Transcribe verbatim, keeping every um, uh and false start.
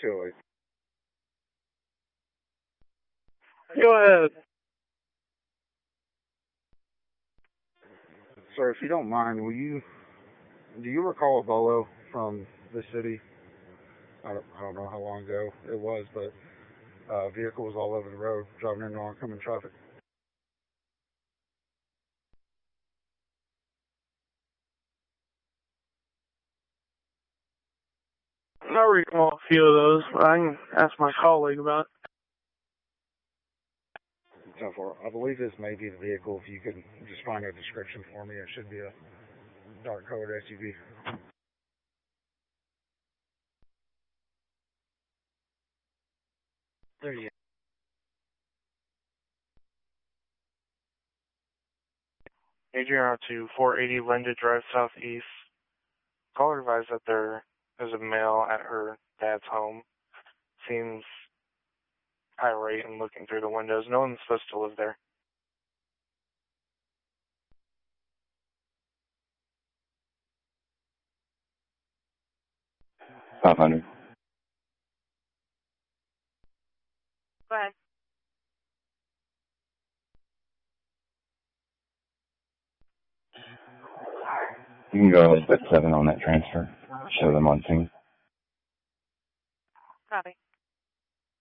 Chili. Go ahead. Sir, if you don't mind, will you, do you recall a Bolo from the city? I don't, I don't know how long ago it was, but uh, vehicle was all over the road, driving into oncoming traffic. I recall a few of those, but I can ask my colleague about it. So far, I believe this may be the vehicle. If you could just find a description for me, it should be a dark colored S U V. thirty-eight. Adriano to four eighty Linda Drive Southeast. Caller advised that there is a male at her dad's home. Seems irate and looking through the windows. No one's supposed to live there. five hundred. Go ahead. You can go ahead and put seven on that transfer. Show them on scene. Copy.